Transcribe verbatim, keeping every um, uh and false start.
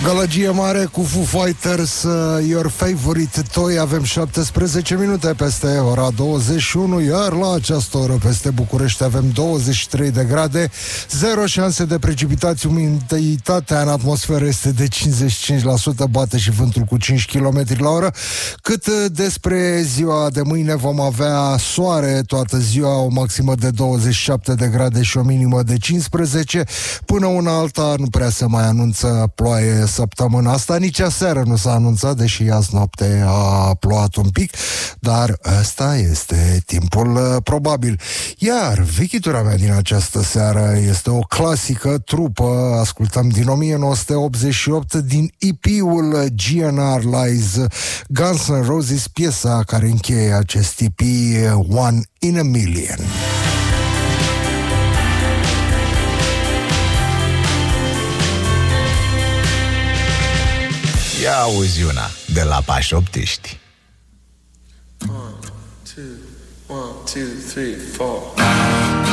Gălăgie mare cu Foo Fighters, uh, Your Favorite Toy. Avem șaptesprezece minute peste ora douăzeci și unu, iar la această oră peste București avem douăzeci și trei de grade, zero șanse de precipitații, umiditatea în atmosferă este de cincizeci și cinci la sută, bate și vântul cu cinci kilometri la oră. Cât despre ziua de mâine, vom avea soare toată ziua, o maximă de douăzeci și șapte de grade și o minimă de cincisprezece. Până una alta nu prea se mai anunță ploaie săptămâna asta, nici aseară nu s-a anunțat, deși azi noapte a plouat un pic, dar ăsta este timpul uh, probabil. Iar vechitura mea din această seară este o clasică trupă, ascultăm din o mie nouă sute optzeci și opt, din E P-ul G N R Lies, Guns N' Roses, piesa care încheie acest E P, One in a Million. Ia auzi una de la Pașoptiști. One, two, one, two, three, four.